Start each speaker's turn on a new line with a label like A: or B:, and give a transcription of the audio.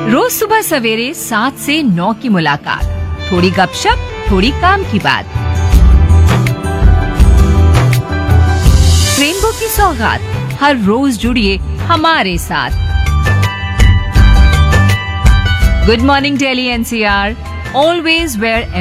A: रोज सुबह सवेरे 7 से 9 की मुलाकात, थोड़ी गपशप, थोड़ी काम की बात। रेनबो की सौगात, हर रोज जुड़िए हमारे साथ। Good morning Delhi NCR, always wear